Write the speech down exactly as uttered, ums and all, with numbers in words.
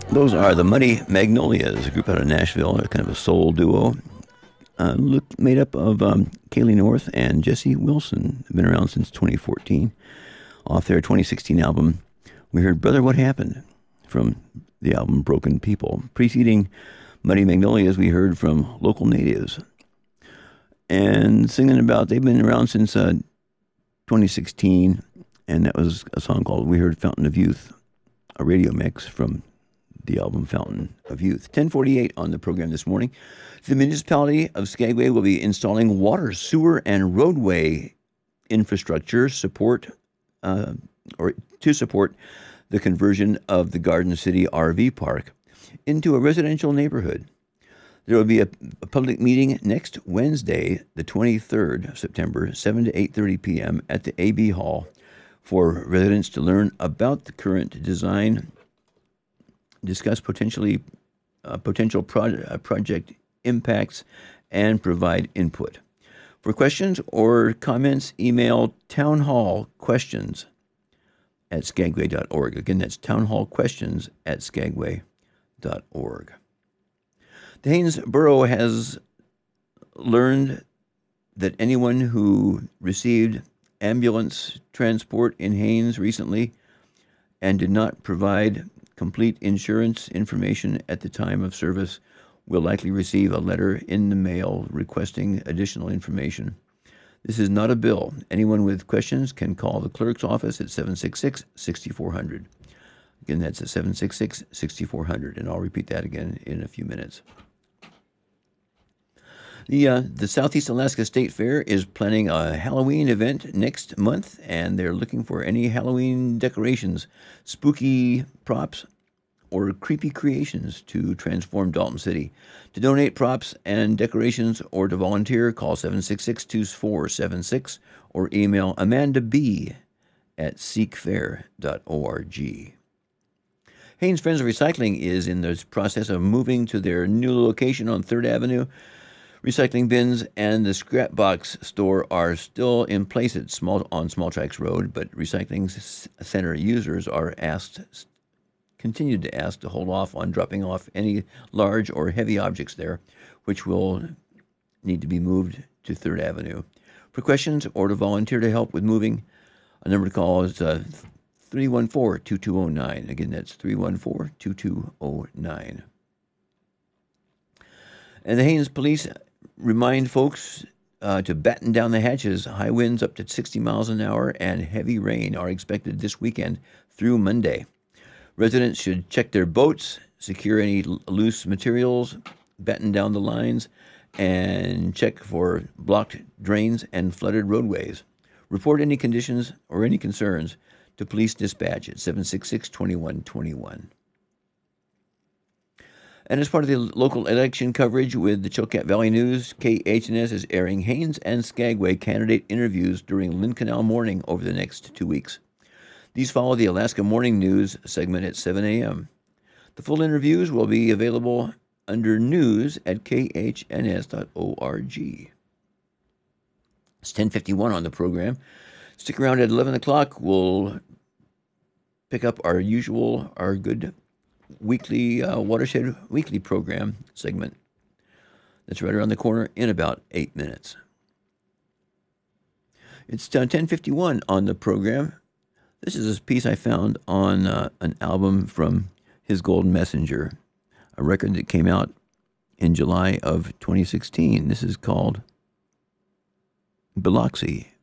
Those are the Muddy Magnolias, a group out of Nashville, kind of a soul duo, uh, look, made up of um, Kaylee North and Jesse Wilson. Been around since twenty fourteen. Off their twenty sixteen album, we heard Brother What Happened from the album Broken People. Preceding Muddy Magnolias, we heard from Local Natives. And singing about, they've been around since uh, twenty sixteen, and that was a song called We Heard Fountain of Youth, a radio mix from the album Fountain of Youth. ten forty-eight on the program this morning. The municipality of Skagway will be installing water, sewer, and roadway infrastructure support uh, or to support the conversion of the Garden City R V Park into a residential neighborhood. There will be a, a public meeting next Wednesday, the twenty-third of September, seven to eight thirty p.m. at the A B Hall for residents to learn about the current design, discuss potentially uh, potential pro- uh, project impacts, and provide input. For questions or comments, email townhallquestions at skagway dot org. Again, that's townhallquestions at skagway dot org. The Haines Borough has learned that anyone who received ambulance transport in Haines recently and did not provide complete insurance information at the time of service will likely receive a letter in the mail requesting additional information. This is not a bill. Anyone with questions can call the clerk's office at seven six six, six four zero zero. Again, that's at seven six six, six four zero zero, and I'll repeat that again in a few minutes. The, uh, the Southeast Alaska State Fair is planning a Halloween event next month, and they're looking for any Halloween decorations, spooky props, or creepy creations to transform Dalton City. To donate props and decorations or to volunteer, call seven six six, two four seven six or email Amanda B at seek fair dot org. Haines Friends of Recycling is in the process of moving to their new location on third Avenue. Recycling bins and the scrap box store are still in place at small, on Small Tracks Road, but recycling center users are asked continued to ask to hold off on dropping off any large or heavy objects there, which will need to be moved to third Avenue. For questions or to volunteer to help with moving, a number to call is uh, three one four, two two zero nine. Again, that's three one four, two two zero nine. And the Haines Police remind folks uh, to batten down the hatches. High winds up to sixty miles an hour and heavy rain are expected this weekend through Monday. Residents should check their boats, secure any loose materials, batten down the lines, and check for blocked drains and flooded roadways. Report any conditions or any concerns to Police Dispatch at seven six six, two one two one. And as part of the local election coverage with the Chilkat Valley News, K H N S is airing Haines and Skagway candidate interviews during Lynn Canal Morning over the next two weeks. These follow the Alaska Morning News segment at seven a.m. The full interviews will be available under news at k h n s dot org. It's ten fifty-one on the program. Stick around at eleven o'clock. We'll pick up our usual, our good weekly uh, Watershed Weekly program segment. That's right around the corner in about eight minutes. It's ten fifty-one on the program. This is a piece I found on uh, an album from His Golden Messenger, a record that came out in July of twenty sixteen. This is called Biloxi.